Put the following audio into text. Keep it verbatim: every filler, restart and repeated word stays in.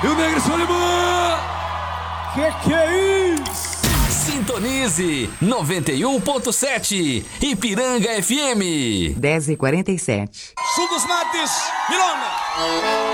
E o Negro Solimã! Que que é isso? Sintonize noventa e um ponto sete Ipiranga F M. dez e quarenta e sete. Sul dos Mates, Milonga.